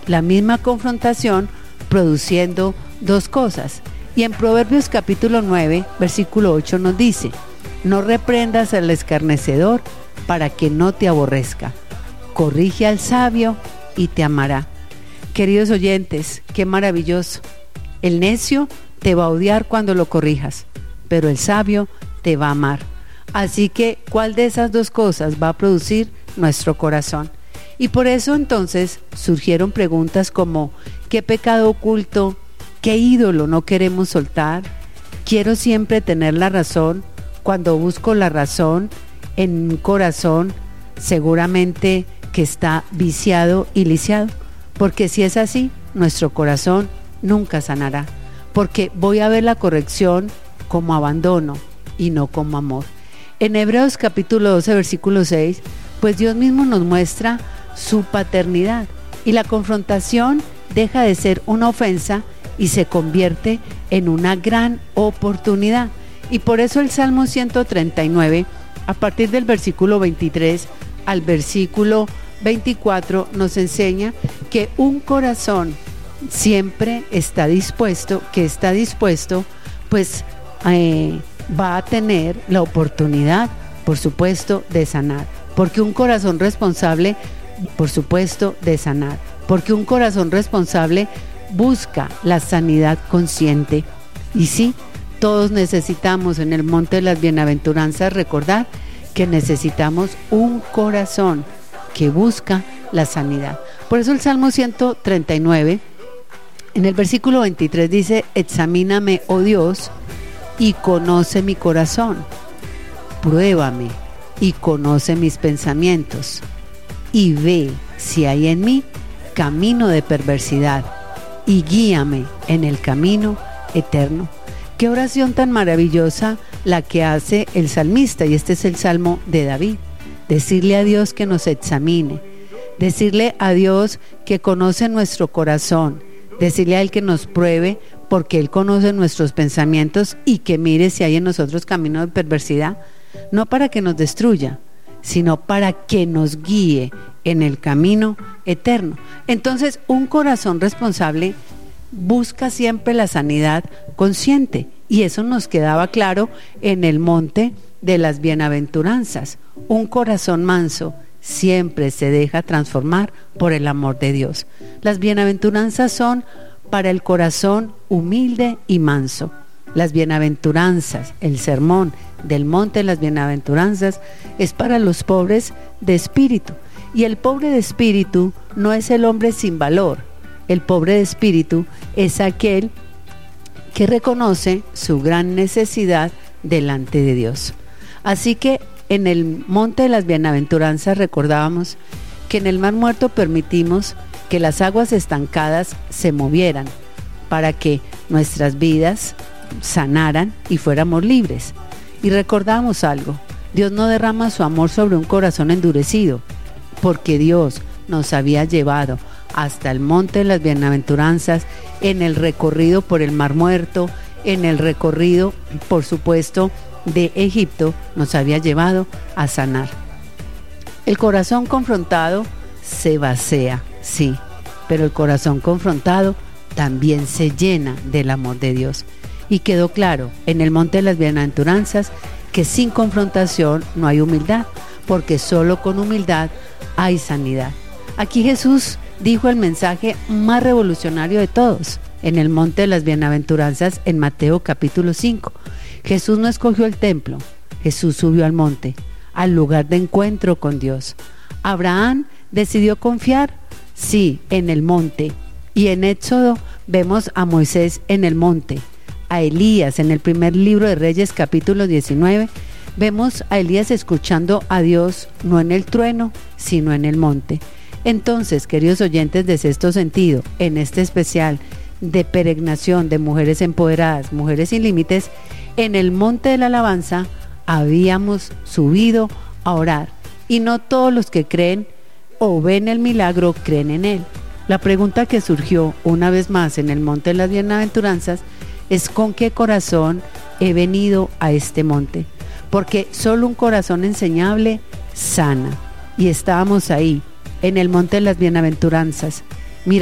la misma confrontación produciendo dos cosas. Y en Proverbios capítulo 9, versículo 8 nos dice: no reprendas al escarnecedor para que no te aborrezca. Corrige al sabio y te amará. Queridos oyentes, qué maravilloso. El necio te va a odiar cuando lo corrijas, pero el sabio te va a amar. Así que, ¿cuál de esas dos cosas va a producir nuestro corazón? Y por eso entonces surgieron preguntas como: ¿qué pecado oculto, qué ídolo no queremos soltar? ¿Quiero siempre tener la razón? Cuando busco la razón en un corazón seguramente que está viciado y lisiado, porque si es así, nuestro corazón nunca sanará, porque voy a ver la corrección como abandono y no como amor. En Hebreos capítulo 12, versículo 6, pues Dios mismo nos muestra su paternidad y la confrontación deja de ser una ofensa y se convierte en una gran oportunidad. Y por eso el Salmo 139, a partir del versículo 23 al versículo 24, nos enseña que un corazón siempre está dispuesto, pues va a tener la oportunidad, por supuesto, de sanar. Porque un corazón responsable, por supuesto, de sanar. Porque un corazón responsable busca la sanidad consciente. Y sí, todos necesitamos en el monte de las bienaventuranzas recordar que necesitamos un corazón que busca la sanidad. Por eso el Salmo 139, en el versículo 23 dice: examíname, oh Dios, y conoce mi corazón. Pruébame y conoce mis pensamientos, y ve si hay en mí camino de perversidad, y guíame en el camino eterno. Qué oración tan maravillosa la que hace el salmista, y este es el Salmo de David. Decirle a Dios que nos examine, decirle a Dios que conoce nuestro corazón, decirle a Él que nos pruebe, porque Él conoce nuestros pensamientos, y que mire si hay en nosotros camino de perversidad, no para que nos destruya, sino para que nos guíe en el camino eterno. Entonces, un corazón responsable busca siempre la sanidad consciente, y eso nos quedaba claro en el monte de las bienaventuranzas. Un corazón manso siempre se deja transformar por el amor de Dios. Las bienaventuranzas son para el corazón humilde y manso. Las bienaventuranzas, el sermón del monte de las bienaventuranzas, es para los pobres de espíritu. Y el pobre de espíritu no es el hombre sin valor. El pobre de espíritu es aquel que reconoce su gran necesidad delante de Dios. Así que en el monte de las bienaventuranzas recordábamos que en el Mar Muerto permitimos que las aguas estancadas se movieran para que nuestras vidas sanaran y fuéramos libres. Y recordamos algo: Dios no derrama su amor sobre un corazón endurecido, porque Dios nos había llevado hasta el monte de las bienaventuranzas en el recorrido por el Mar Muerto, en el recorrido, por supuesto, de Egipto, nos había llevado a sanar. El corazón confrontado se vacía, sí, pero el corazón confrontado también se llena del amor de Dios. Y quedó claro en el monte de las bienaventuranzas que sin confrontación no hay humildad, porque solo con humildad hay sanidad. Aquí Jesús dijo el mensaje más revolucionario de todos en el monte de las bienaventuranzas en Mateo capítulo 5. Jesús no escogió el templo, Jesús subió al monte, al lugar de encuentro con Dios. Abraham decidió confiar, sí, en el monte. Y en Éxodo vemos a Moisés en el monte, a Elías en el primer libro de Reyes capítulo 19. Vemos a Elías escuchando a Dios, no en el trueno, sino en el monte. Entonces, queridos oyentes de Sexto Sentido, en este especial de peregrinación de mujeres empoderadas, mujeres sin límites, en el monte de la alabanza habíamos subido a orar, y no todos los que creen o ven el milagro creen en él. La pregunta que surgió una vez más en el monte de las bienaventuranzas es: ¿con qué corazón he venido a este monte? Porque solo un corazón enseñable sana, y estábamos ahí en el monte de las bienaventuranzas,